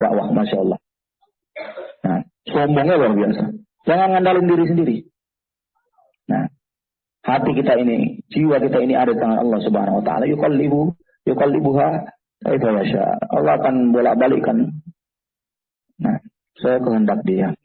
dakwah, Masya Allah. Nah, sombongnya luar biasa. Jangan ngandalin diri sendiri. Nah, hati kita ini, jiwa kita ini ada di tangan Allah Subhanahu wa taala. Yuqallibuha kaifa yasha. Allah akan bolak-balikkan. Nah, saya kehendak Dia.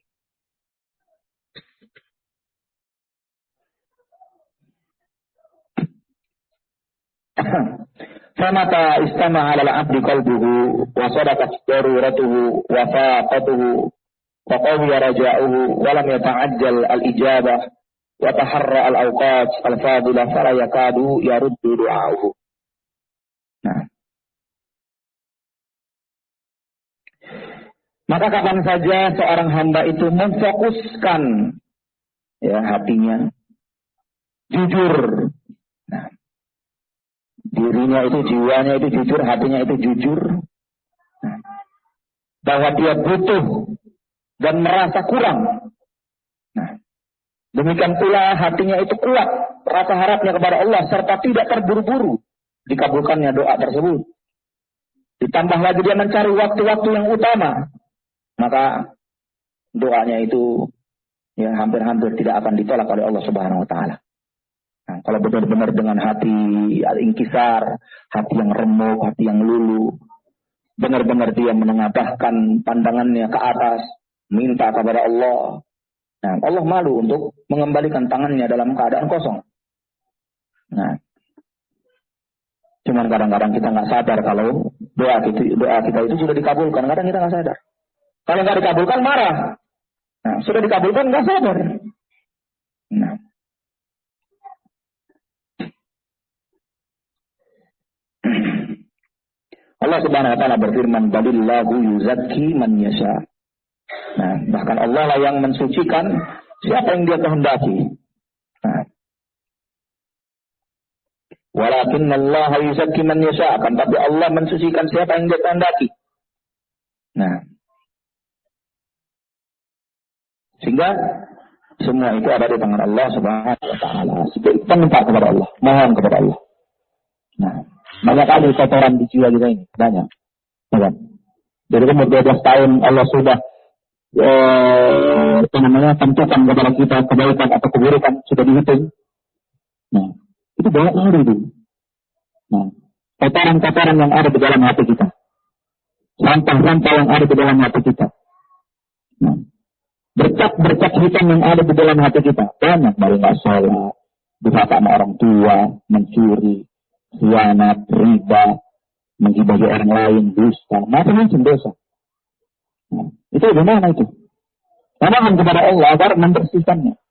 Famata istama 'ala al-'abdi qalbuhu wa sadaqat daruratuhu wa faqatuhu wa qawiya raja'uhu wa lam yata'ajjal al-ijabah wa taharra al-awqat al-fadilah fala yakadu yaruddu du'a'uhu. Nah, maka kapan saja seorang hamba itu memfokuskan ya hatinya jujur. Nah, dirinya itu, jiwanya itu jujur, hatinya itu jujur. Nah, bahwa dia butuh dan merasa kurang. Nah, demikian pula hatinya itu kuat, rasa harapnya kepada Allah serta tidak terburu-buru dikabulkannya doa tersebut. Ditambah lagi dia mencari waktu-waktu yang utama, maka doanya itu ya hampir-hampir tidak akan ditolak oleh Allah Subhanahu wa taala. Nah, kalau benar-benar dengan hati al-inkisar, hati yang remuk, hati yang luluh, benar-benar dia menengadahkan pandangannya ke atas, minta kepada Allah. Nah, Allah malu untuk mengembalikan tangannya dalam keadaan kosong. Nah, cuman kadang-kadang kita nggak sadar kalau doa kita itu sudah dikabulkan. Kadang kita nggak sadar. Kalau nggak dikabulkan marah. Nah, sudah dikabulkan nggak sadar. Nah, Allah Subhanahu wa taala berfirman, "Balillahu yuzakki man yasha." Nah, bahkan Allah lah yang mensucikan siapa yang Dia kehendaki. Nah, walakin Allah yuzakki man yasha, akan tapi Allah mensucikan siapa yang Dia kehendaki. Nah, sehingga semua itu ada di tangan Allah Subhanahu wa taala. Kita minta kepada Allah, mohon kepada Allah. Nah, banyak kali kotoran di jiwa kita ini, banyak. Jadi umur 12 tahun Allah sudah tentukan kepada kita kebaikan atau keburukan sudah dihitung. Nah, itu banyak sekali itu. Nah, kotoran-kotoran yang ada di dalam hati kita, sampah-sampah yang ada di dalam hati kita. Nah, bercak-bercak hitam yang ada di dalam hati kita banyak, dari nggak sholat, durhaka sama orang tua, mencuri, khianat, riba, menggibahi orang lain, dusta, macam-macam dosa. Nah, itu bagaimana itu? Mohon kepada Allah agar membersihkannya.